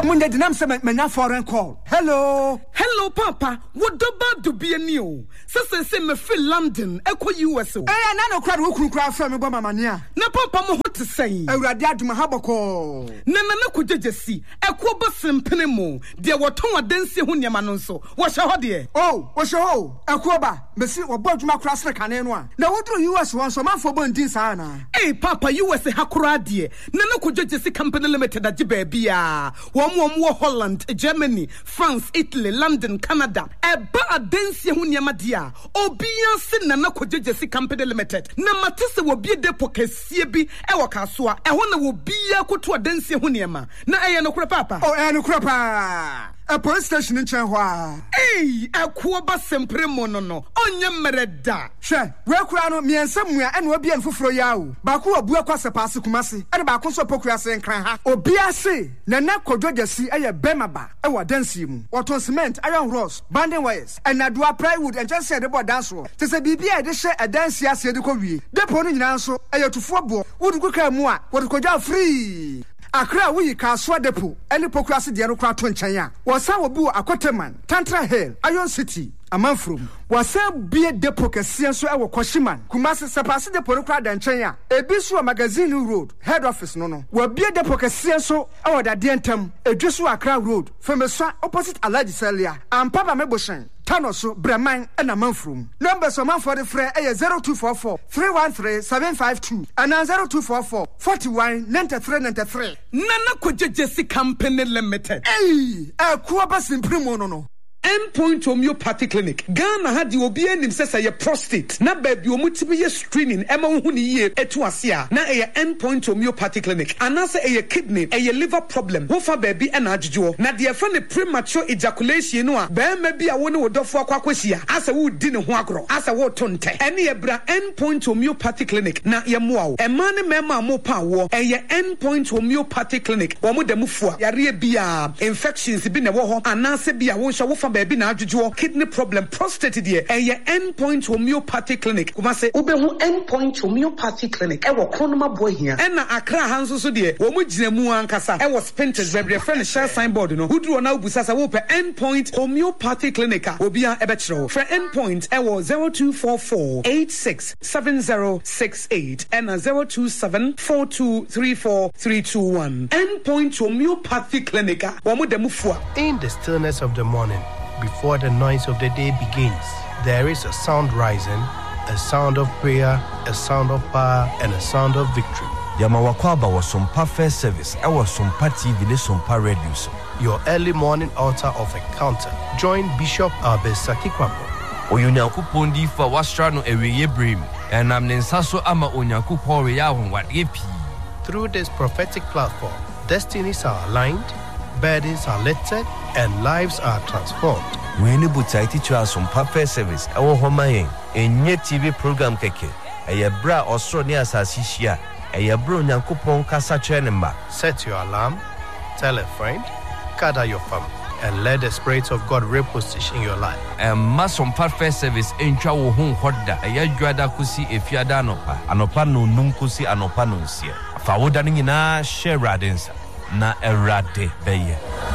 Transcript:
Omunde dinam se menya foreign call. Hello Papa, what do be a new? Se me feel London, Echo US. Eh na no kra wo kunu kra fa me bo mamania. Na papa mo what to say? Awurade aduma haboko. Na ko jejesi, Ekwo bosem penemo, de woton adansi ho niam no nso. Wo hye ho de. Oh, wo hye ho. Ekwo ba, mesi wo bo aduma kra sre kane no a. Na wodru US won so manfo bo ndin sa na. Eh papa US hakura de. Na ko jejesi company limited age ba bia. Wo Holland, Germany, France, Italy, London, Canada. Eba adansi ho niam dia. Obia se na ko jejesi company limited. Na matese wo bie depo kesie bi e wo kaso a. Ehwo na wo bia koto adansi ho niam. Na eye no kura papa. Oh, no kura pa. A police station in Chenhua. Hey, a kuoba sempre monono. Onye mereda. She, we kura no miensam and we be en fufro yawo. Baku obua kwase paase kumase. And baku so pokura se nkran ha. Obia se na na kodwogesi eye bemaba e wa dansi mu. Waton cement, iron rods, banding wires, and adua plywood and just said about dance ro. Te se bibia de she a dance ase de ko wie. Depo no nyina so eye tufo bo. Wodu kuka mu a, wodu kodwa free. Akra we Kaswa Depo, any pokrasi de Arukra Tonchaya, was our boo Akoteman, Tantra Hill, Iron City, a man from was a beer depo Kasianso our Koshiman, Kumasi Sapasi de Porukra Danchaya, a Biswa Magazine Road, head office no, were beer depo Kasianso, our Dientum, a Joshua Accra Road, from a son opposite Alaji Celia, and Papa Meboshan. Tanoso, Breman, and a month room. Numbers of man for the fray 0244 313 752 and 0244 41 93 93. Nana Kojesi Company Limited. Hey, a Kuabas in Primono. Endpoint Homeopathy Clinic. Ghana had the obien himself a prostate. Na baby omutibi screening ema huni ye etu asia. Na a Endpoint Homeopathy Clinic. Anasa a kidney, a liver problem. Wofa baby and ajujo. Na the friend premature ejaculation no a maybe a one would offer kwakwisia. As a wood dinner huagro. As a wood tonte. Any ebra Endpoint Homeopathy Clinic. Na ya muau. A man mema mo power. A Endpoint Homeopathy Clinic. Wamu de mufua. Ya bia infections been a woho. Anasa bia wonsha wofa baby na ajuju kidney problem prostate die eye Endpoint Homeopathy Clinic kuma se obehu Endpoint Homeopathy Clinic e wo kronoma boy hia e na Accra hanso so die wo mu gina mu ankasa e wo Spintex baby friend share signboard no hudru na obusa sa wo pe Endpoint Homeopathy Clinic obia e be kire for Endpoint e wo 0244 867068 and 0274234321 Endpoint Homeopathy Clinic wo mu de mufua. In the stillness of the morning, before the noise of the day begins, there is a sound rising, a sound of prayer, a sound of power, and a sound of victory. Yamawakwaba was some First Service. I was some TV, some radio. Your early morning altar of encounter. Join Bishop Albesaki Kwambo. Oyunyakupondi for Wastrano Eweye Brim, and Amnensaso Ama Onyakupo Yahon what EP. Through this prophetic platform, destinies are aligned, burdens are lifted, and lives are transformed. When you put some First Service, our home a new TV program keke, a bra or so near Sasisia, a bro Yankupon Casa Chenemba. Set your alarm, tell a friend, gather your family, and let the Spirit of God reposition your life. And Mason First Service in Chawo Home Hoda, a Yajuada Kusi if Yadanopa, Anopano Nunkusi Anopanusia. Fawodaning in our share radins. Na erade beye.